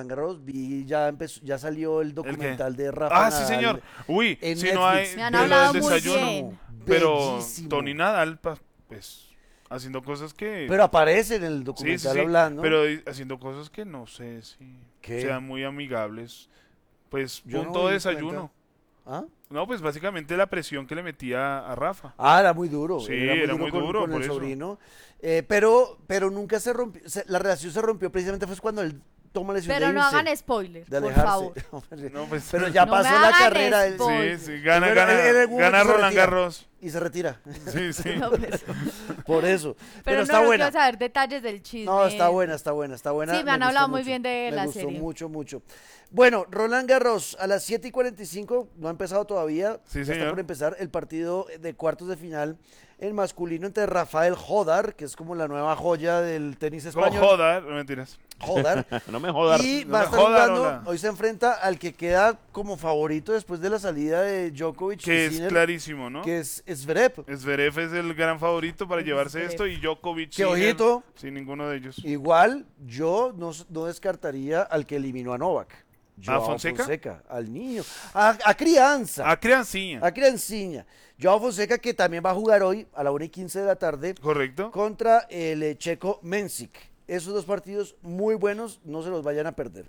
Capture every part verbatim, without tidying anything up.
Roland Garros, vi ya empezó, ya salió el documental de Rafa Ah, Nadal. sí, señor. Uy, en si no hay Netflix. Me han de los hablado muy desayunos. bien. Pero Bellísimo. Tony Nadal, pa- pues, haciendo cosas que... Pero aparece en el sí, documental sí, sí, hablando. pero haciendo cosas que no sé si ¿Qué? sean muy amigables. Pues, Yo no punto me de di desayuno. ¿Ah? No, pues básicamente la presión que le metía a Rafa. Ah, era muy duro. Sí, era muy era duro muy con, duro, con por el eso. sobrino. Eh, pero, pero nunca se rompió. se- la relación se rompió precisamente fue cuando él toma la decisión Pero de no irse, hagan spoiler, de por alejarse. favor. No, pues, Pero ya No me pasó la hagan carrera. él- spoiler. sí, sí, gana, Pero gana, él- él en algún gana momento se Roland retira. Garros. Y se retira. Sí, sí. No, pues, Por eso. Pero, pero está no, no buena. quiero saber detalles del chisme. No, está buena, está buena, está buena. Sí, me han gustó hablado muy mucho, bien de me la gustó serie. mucho, mucho. Bueno, Roland Garros a las siete y cuarenta y cinco, no ha empezado todavía. Sí, ya está señor. por empezar el partido de cuartos de final en masculino entre Rafael Jodar, que es como la nueva joya del tenis Como español. joda, no mentiras. Jodar. No me jodas. Y no va a me estar jodan, jugando, hola. hoy se enfrenta al que queda como favorito después de la salida de Djokovic Que y es Sinner, clarísimo, ¿no? que es Zverev. Zverev es el gran favorito para llevarse Zverev. esto y Djokovic Que sin, ojito. sin ninguno de ellos. Igual yo no, no descartaría al que eliminó a Novak. Joao Fonseca? al niño. A, a crianza. A crianciña, A crianciña. Joao Fonseca que también va a jugar hoy a la una y quince de la tarde ¿correcto? contra el eh, checo Mensik. Esos dos partidos muy buenos, no se los vayan a perder.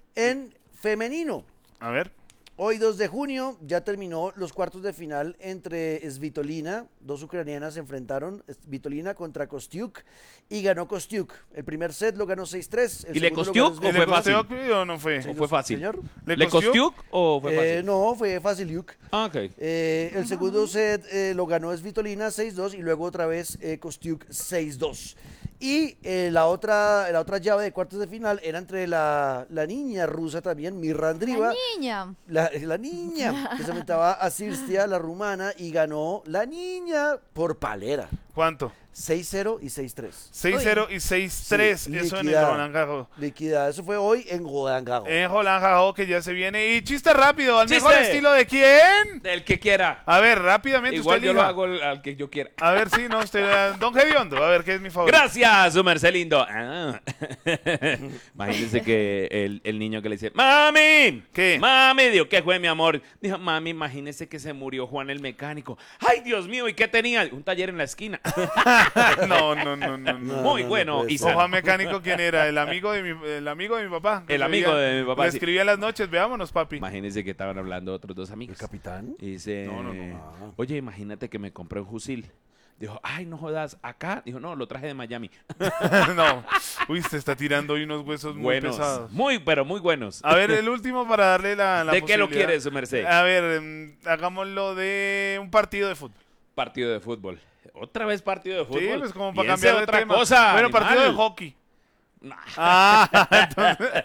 En femenino, A ver. hoy dos de junio ya terminó los cuartos de final entre Svitolina, dos ucranianas se enfrentaron, Svitolina contra Kostiuk y ganó Kostiuk. El primer set lo ganó seis tres. el ¿Y le segundo lo Kostiuk ganó o ¿Le fue costó fácil? o no fue? ¿O fue fácil? Señor. ¿Le, ¿Le costó? costió o fue Eh, fácil? no, fue Faciliuk. Ah, ok. Eh, el segundo set eh, lo ganó Svitolina seis dos y luego otra vez eh, Kostiuk seis dos. Y eh, la otra la otra llave de cuartos de final era entre la, la niña rusa también, Mirra Andrieva, La niña. la, la niña que se enfrentaba a Sirstia, la rumana, y ganó la niña por palera. ¿Cuánto? seis cero y seis tres. seis cero y seis tres. Sí, eso en el liquidada. Roland Garros. Liquidada. Eso fue hoy en Roland Garros. En Roland Garros que ya se viene. Y chiste rápido, al ¡Chiste! mejor estilo de quién. Del que quiera. A ver, rápidamente Igual usted yo lo elija. hago al, al que yo quiera. A ver, sí, no, usted, Don Gediondo, a ver, ¿qué es mi favorito? Gracias, su merced lindo. Ah. Imagínense que el, el niño que le dice, ¡Mami! ¿Qué? Mami, digo, ¿qué fue, mi amor? Dijo, mami, imagínese que se murió Juan el mecánico. ¡Ay, Dios mío! ¿Y qué tenía? Un taller en la esquina. No, no, no, no, no. Muy no, no bueno, puede y ser. sano. Juan Mecánico, ¿quién era? El amigo de mi, el amigo de mi papá. que El amigo escribía- de mi papá, Le sí. escribía en las noches, veámonos, papi. Imagínense que estaban hablando otros dos amigos. ¿El capitán? Y dice, No, no, no. Ah. oye, imagínate que me compré un fusil. Dijo, ay, no jodas, ¿acá? Dijo, no, lo traje de Miami. No. Uy, se está tirando hoy unos huesos muy buenos, pesados. muy, pero muy buenos. A ver, el último para darle la, la ¿De qué lo posibilidad. quiere, su merced? A ver, em, hagámoslo de un partido de fútbol. Partido de fútbol. Otra vez partido de fútbol. Sí, pues como para Piense cambiar de otra tema. cosa, Bueno, animal. partido de hockey. Nah. Ah, entonces-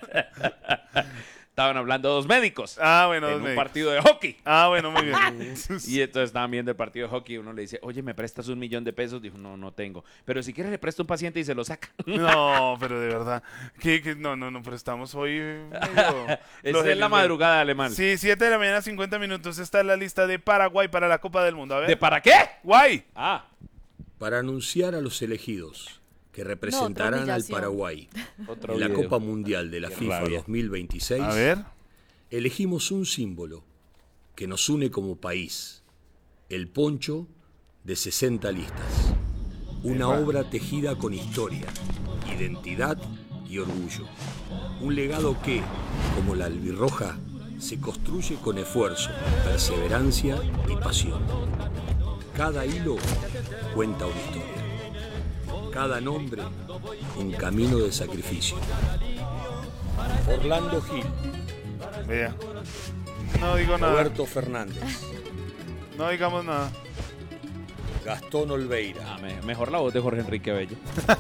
Estaban hablando dos médicos ah, bueno, en dos un médicos. partido de hockey. Ah, bueno, muy bien. Y entonces estaban viendo el partido de hockey y uno le dice, oye, ¿me prestas un millón de pesos? Dijo, no, no tengo. Pero si quieres le presto a un paciente y se lo saca. No, pero de verdad. ¿Qué, qué? No, no, no, pero estamos hoy medio Esa es flojeles, la madrugada, alemán. Sí, siete de la mañana, cincuenta minutos. Está en la lista de Paraguay para la Copa del Mundo. A ver. ¿De para qué? Guay. Ah, Para anunciar a los elegidos que representarán al humillación. Paraguay otro en la video. Copa Mundial de la Qué FIFA rabia. dos mil veintiséis, A ver. elegimos un símbolo que nos une como país, el poncho de sesenta listas. Una obra tejida con historia, identidad y orgullo. Un legado que, como la albirroja, se construye con esfuerzo, perseverancia y pasión. Cada hilo cuenta una historia. Cada nombre, un camino de sacrificio. Orlando Gil, Vea. No digo nada. Roberto Fernández, No digamos nada. Gastón Olveira, Ah, me- mejor la voz de Jorge Enrique Bello.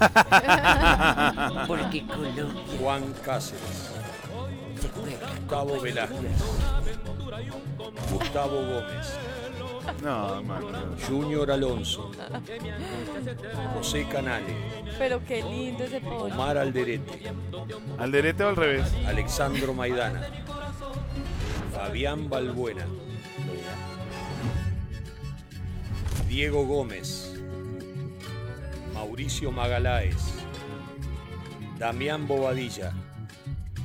Porque Colombia Juan Cáceres, se juega. Gustavo Velázquez, Gustavo Gómez, No, mano. Junior Alonso, José Canale, Pero qué lindo ese pollo. Omar Alderete, ¿Al derecho o al revés? Alexandro Maidana, Fabián Balbuena, Diego Gómez, Mauricio Magaláes, Damián Bobadilla,